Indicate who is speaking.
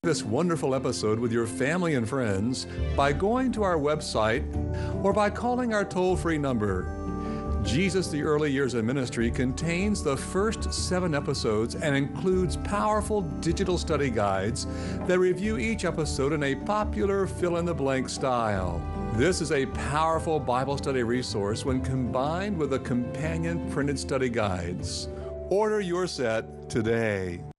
Speaker 1: this wonderful episode with your family and friends by going to our website or by calling our toll-free number. Jesus, the Early Years of Ministry contains the first 7 episodes and includes powerful digital study guides that review each episode in a popular fill-in-the-blank style. This is a powerful Bible study resource when combined with the companion printed study guides. Order your set today.